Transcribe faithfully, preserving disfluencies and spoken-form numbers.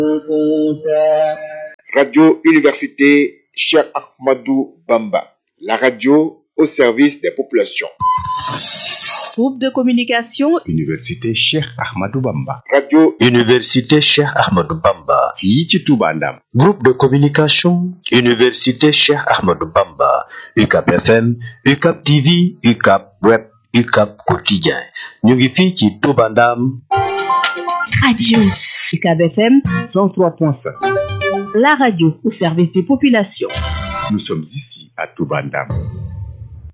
Radio Université Cheikh Ahmadou Bamba, la radio au service des populations. Groupe de communication Université Cheikh Ahmadou Bamba. Radio Université Cheikh Ahmadou Bamba. fii ci Touba Ndam. Groupe de communication Université Cheikh Ahmadou Bamba. U C A B F M, U C A B T V, U C A B Web, U C A B Quotidien. ñu ngi fii ci Touba Ndam. Radio U C A B F M cent trois point sept. La radio au service des populations. Nous sommes ici à Touba Ndam.